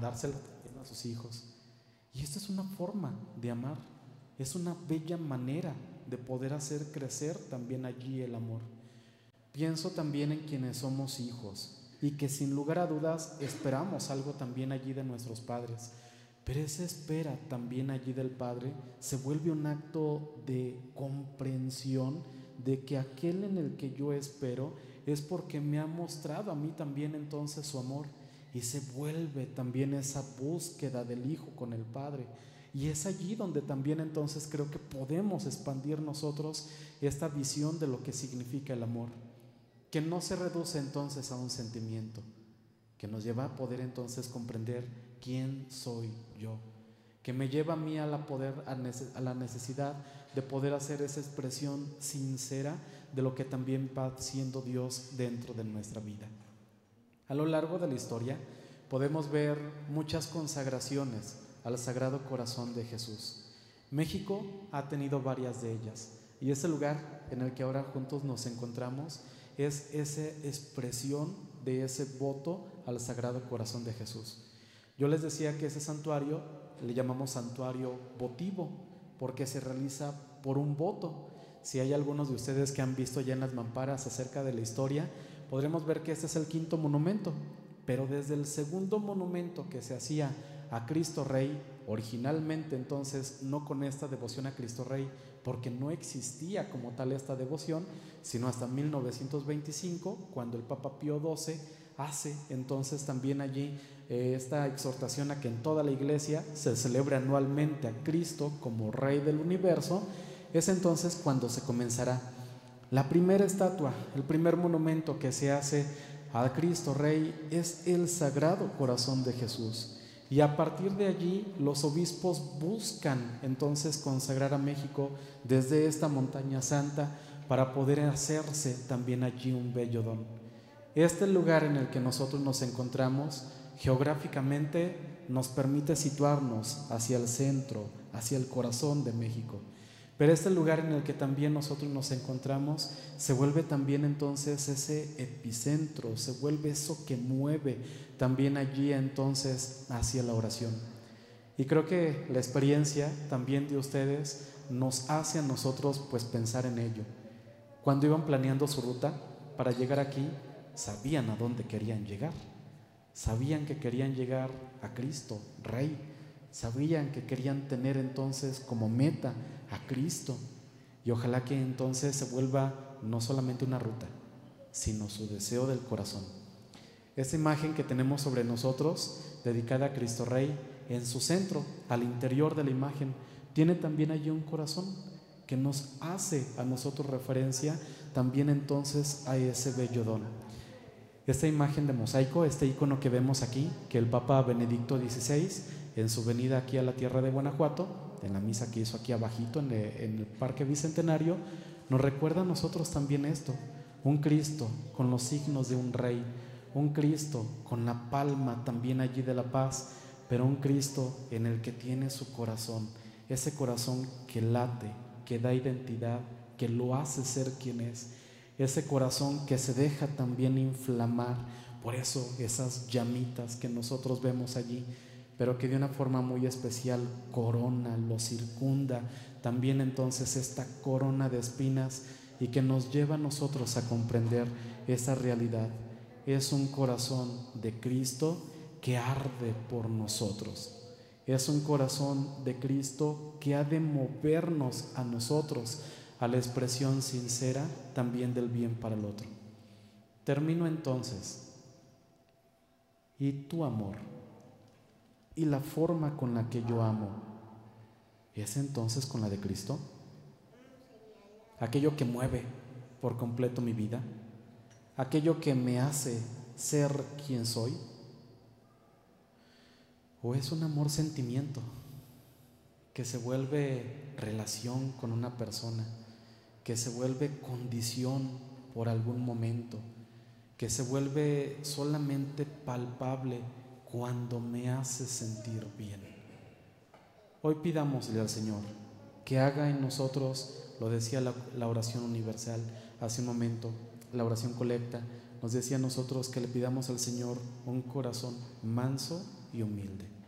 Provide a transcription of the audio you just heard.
dársela también a sus hijos. Y esta es una forma de amar, es una bella manera de poder hacer crecer también allí el amor. Pienso también en quienes somos hijos y que sin lugar a dudas esperamos algo también allí de nuestros padres, pero esa espera también allí del Padre se vuelve un acto de comprensión de que aquel en el que yo espero es porque me ha mostrado a mí también entonces su amor, y se vuelve también esa búsqueda del Hijo con el Padre. Y es allí donde también entonces creo que podemos expandir nosotros esta visión de lo que significa el amor, que no se reduce entonces a un sentimiento, que nos lleva a poder entonces comprender quién soy yo, que me lleva a mí a la necesidad de poder hacer esa expresión sincera de lo que también va siendo Dios dentro de nuestra vida. A lo largo de la historia podemos ver muchas consagraciones al Sagrado Corazón de Jesús. México ha tenido varias de ellas, y ese lugar en el que ahora juntos nos encontramos es esa expresión de ese voto al Sagrado Corazón de Jesús. Yo les decía que ese santuario le llamamos santuario votivo porque se realiza por un voto. Si hay algunos de ustedes que han visto ya en las mamparas acerca de la historia, podremos ver que este es el quinto monumento, pero desde el segundo monumento que se hacía a Cristo Rey, originalmente entonces no con esta devoción a Cristo Rey, porque no existía como tal esta devoción, sino hasta 1925, cuando el Papa Pío XII hace entonces también allí esta exhortación a que en toda la iglesia se celebre anualmente a Cristo como Rey del universo. Es entonces cuando se comenzará la primera estatua, el primer monumento que se hace a Cristo Rey es el Sagrado Corazón de Jesús. Y a partir de allí los obispos buscan entonces consagrar a México desde esta montaña santa para poder hacerse también allí un bello don. Este lugar en el que nosotros nos encontramos geográficamente nos permite situarnos hacia el centro, hacia el corazón de México. Pero este lugar en el que también nosotros nos encontramos se vuelve también entonces ese epicentro, se vuelve eso que mueve también allí entonces hacia la oración. Y creo que la experiencia también de ustedes nos hace a nosotros pues pensar en ello. Cuando iban planeando su ruta para llegar aquí, sabían a dónde querían llegar. Sabían que querían llegar a Cristo, Rey. Sabían que querían tener entonces como meta a Cristo, y ojalá que entonces se vuelva no solamente una ruta, sino su deseo del corazón. Esta imagen que tenemos sobre nosotros, dedicada a Cristo Rey, en su centro, al interior de la imagen, tiene también allí un corazón que nos hace a nosotros referencia también entonces a ese bello don. Esta imagen de mosaico, este icono que vemos aquí, que el Papa Benedicto XVI, en su venida aquí a la tierra de Guanajuato, en la misa que hizo aquí abajito en el Parque Bicentenario, nos recuerda a nosotros también esto: un Cristo con los signos de un rey, un Cristo con la palma también allí de la paz, pero un Cristo en el que tiene su corazón, ese corazón que late, que da identidad, que lo hace ser quien es, ese corazón que se deja también inflamar. Por eso esas llamitas que nosotros vemos allí, pero que de una forma muy especial corona, lo circunda también entonces esta corona de espinas, y que nos lleva a nosotros a comprender esa realidad. Es un corazón de Cristo que arde por nosotros. Es un corazón de Cristo que ha de movernos a nosotros a la expresión sincera también del bien para el otro. Termino entonces. ¿Y tu amor? ¿Y la forma con la que yo amo es entonces con la de Cristo? Aquello que mueve por completo mi vida, aquello que me hace ser quien soy. ¿O es un amor sentimiento que se vuelve relación con una persona, que se vuelve condición por algún momento, que se vuelve solamente palpable cuando me hace sentir bien? Hoy pidámosle al Señor que haga en nosotros, lo decía la oración universal hace un momento, la oración colecta, nos decía a nosotros que le pidamos al Señor un corazón manso y humilde.